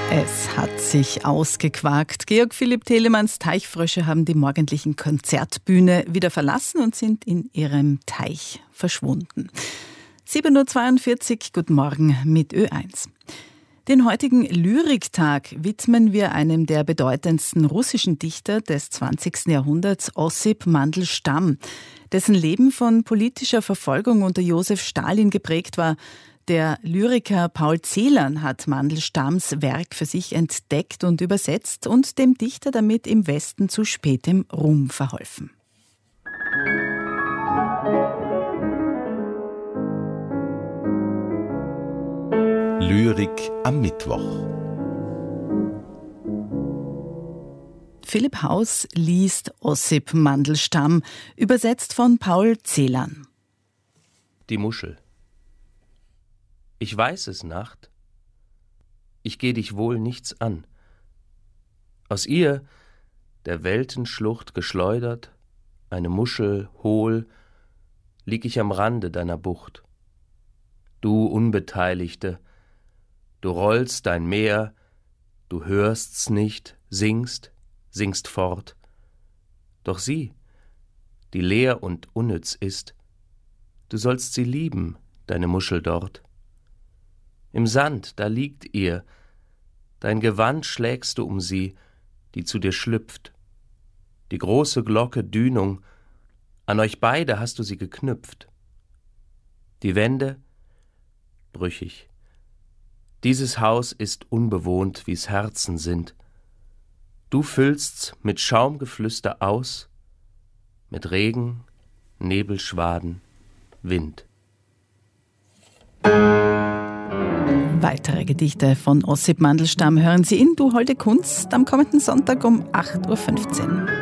Es hat sich ausgequakt. Georg Philipp Telemanns Teichfrösche haben die morgendlichen Konzertbühne wieder verlassen und sind in ihrem Teich verschwunden. 7.42 Uhr, guten Morgen mit Ö1. Den heutigen Lyriktag widmen wir einem der bedeutendsten russischen Dichter des 20. Jahrhunderts, Ossip Mandelstam, dessen Leben von politischer Verfolgung unter Josef Stalin geprägt war. Der Lyriker Paul Celan hat Mandelstams Werk für sich entdeckt und übersetzt und dem Dichter damit im Westen zu spätem Ruhm verholfen. Lyrik am Mittwoch. Philipp Haus liest Ossip Mandelstam, übersetzt von Paul Celan. Die Muschel. Ich weiß es, Nacht. Ich geh dich wohl nichts an. Aus ihr, der Weltenschlucht geschleudert, eine Muschel hohl, lieg ich am Rande deiner Bucht. Du Unbeteiligte, du rollst dein Meer, du hörst's nicht, singst fort. Doch sie, die leer und unnütz ist, du sollst sie lieben, deine Muschel dort. Im Sand, da liegt ihr, dein Gewand schlägst du um sie, die zu dir schlüpft. Die große Glocke Dünung, an euch beide hast du sie geknüpft. Die Wände, brüchig. Dieses Haus ist unbewohnt, wie's Herzen sind. Du füllst's mit Schaumgeflüster aus, mit Regen, Nebelschwaden, Wind. Weitere Gedichte von Ossip Mandelstam hören Sie in Du holde Kunst am kommenden Sonntag um 8.15 Uhr.